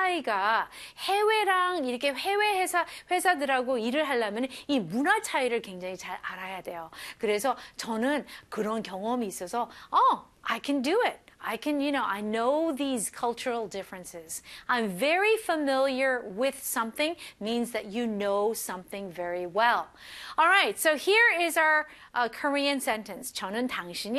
차이가 해외랑 이렇게 해외 회사들하고 일을 하려면 이 문화 차이를 굉장히 잘 알아야 돼요. 그래서 저는 그런 경험이 있어서 I can do it. I know these cultural differences. I'm very familiar with something means that you know something very well. All right, so here is our Korean sentence. 저는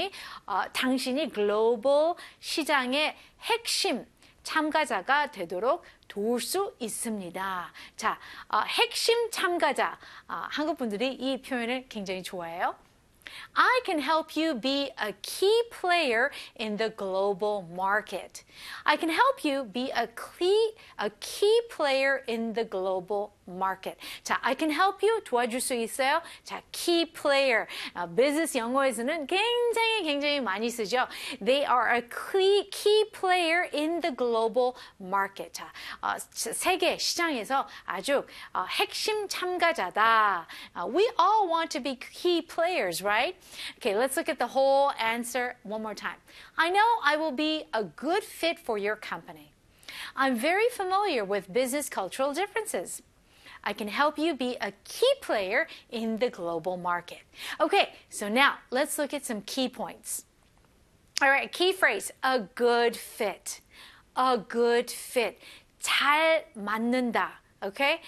당신이 글로벌 시장의 핵심 참가자가 되도록 도울 수 있습니다. 자, 핵심 참가자. 한국 분들이 이 표현을 굉장히 좋아해요. I can help you be a key player in the global market. I can help you be a key player in the global market. 자, I can help you 도와줄 수 있어요. 자, key player. 비즈니스 영어에서는 굉장히 많이 쓰죠. They are a key player in the global market. 자, 세계 시장에서 아주 핵심 참가자다. We all want to be key players, right? Okay, let's look at the whole answer one more time. I know I will be a good fit for your company. I'm very familiar with business cultural differences. I can help you be a key player in the global market. Okay, so now let's look at some key points. All right, key phrase, a good fit. A good fit. 잘 맞는다. Okay?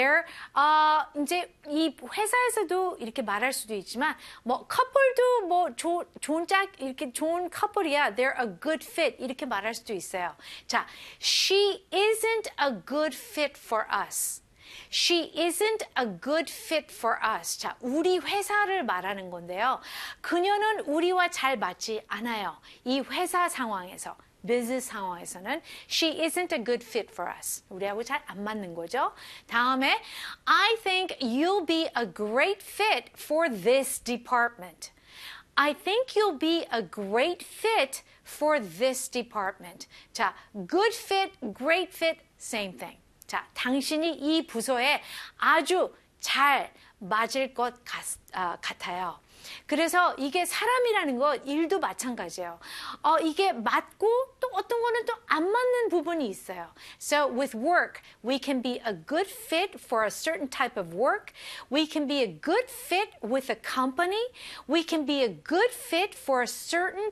이제 이 회사에서도 이렇게 말할 수도 있지만, 커플도 이렇게 좋은 커플이야. They're a good fit. 이렇게 말할 수도 있어요. 자, she isn't a good fit for us. She isn't a good fit for us. 자, 우리 회사를 말하는 건데요. 그녀는 우리와 잘 맞지 않아요. 이 회사 상황에서. 비즈니스 상황에서는 she isn't a good fit for us. 우리하고 잘 안 맞는 거죠. 다음에 I think you'll be a great fit for this department. I think you'll be a great fit for this department. 자, good fit, great fit, same thing. 자, 당신이 이 부서에 아주 잘 맞을 것 같아요. 그래서 이게 사람이라는 거 일도 마찬가지예요. 이게 맞고 또 어떤 거는 또 안 맞는 부분이 있어요. So with work, we can be a good fit for a certain type of work. We can be a good fit with a company. We can be a good fit for a certain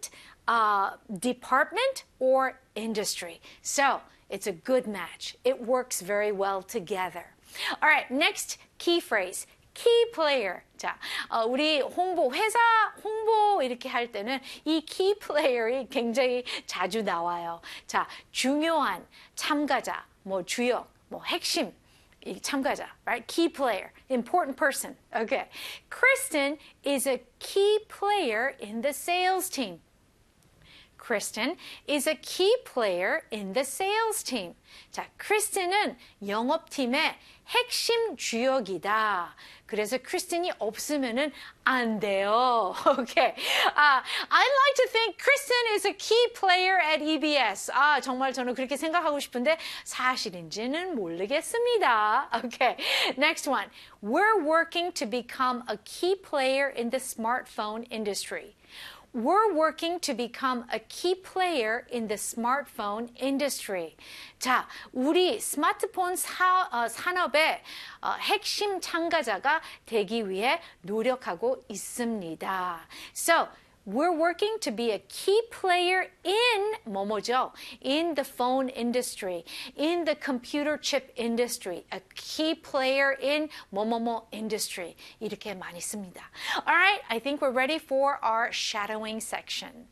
department or industry. So it's a good match. It works very well together. All right, next key phrase. key player. 자, 우리 회사 홍보 이렇게 할 때는 이 key player이 굉장히 자주 나와요. 자, 중요한 참가자, 주역, 핵심 참가자, right? Key player, important person. Okay. Kristen is a key player in the sales team. Kristen is a key player in the sales team. 자, 크리스틴은 영업팀의 핵심 주역이다. 그래서 크리스틴이 없으면은 안 돼요. Okay. I'd like to think Kristen is a key player at EBS. 정말 저는 그렇게 생각하고 싶은데 사실인지는 모르겠습니다. Okay. Next one. We're working to become a key player in the smartphone industry. We're working to become a key player in the smartphone industry. 자, 우리 스마트폰 산업의 핵심 참가자가 되기 위해 노력하고 있습니다. So, we're working to be a key player in 뭐뭐죠? In the phone industry, in the computer chip industry, a key player in 뭐뭐뭐 industry. 이렇게 많이 씁니다. All right, I think we're ready for our shadowing section.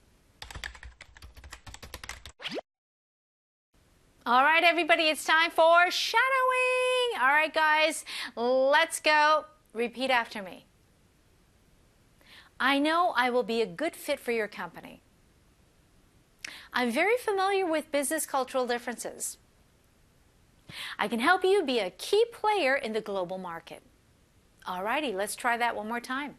All right, everybody, it's time for shadowing. All right, guys, let's go. Repeat after me. I know I will be a good fit for your company. I'm very familiar with business cultural differences. I can help you be a key player in the global market. Alrighty, let's try that one more time.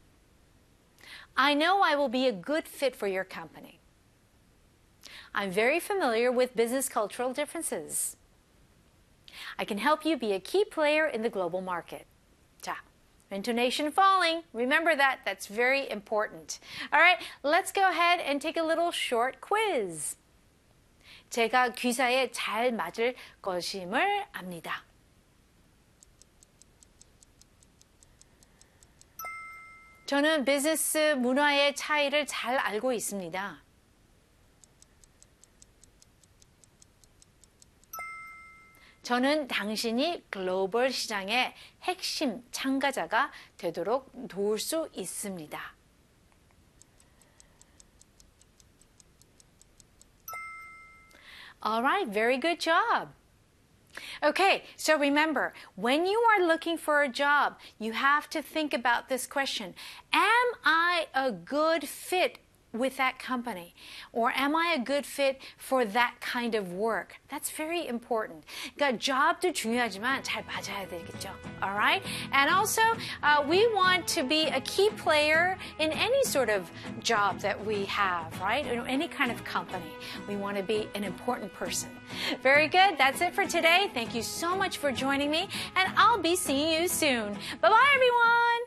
I know I will be a good fit for your company. I'm very familiar with business cultural differences. I can help you be a key player in the global market. 자, intonation falling. Remember that. That's very important. All right, let's go ahead and take a little short quiz. 제가 귀사에 잘 맞을 것임을 압니다. 저는 비즈니스 문화의 차이를 잘 알고 있습니다. 저는 당신이 글로벌 시장의 핵심 참가자가 되도록 도울 수 있습니다. All right, very good job. Okay, so remember, when you are looking for a job, you have to think about this question. Am I a good fit with that company? Or am I a good fit for that kind of work? That's very important. 그러니까 job도 중요하지만 잘 맞아야 되겠죠. All right? And also, we want to be a key player in any sort of job that we have, right? In any kind of company. We want to be an important person. Very good. That's it for today. Thank you so much for joining me, and I'll be seeing you soon. Bye-bye, everyone.